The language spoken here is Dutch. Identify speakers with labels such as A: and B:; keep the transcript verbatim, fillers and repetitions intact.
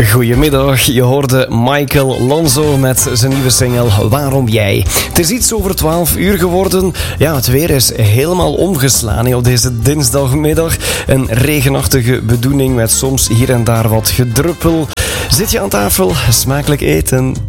A: Goedemiddag, je hoorde Michael Lonzo met zijn nieuwe single Waarom Jij. Het is iets over twaalf uur geworden. Ja, het weer is helemaal omgeslaan op deze dinsdagmiddag. Een regenachtige bedoeling met soms hier en daar wat gedruppel. Zit je aan tafel? Smakelijk eten.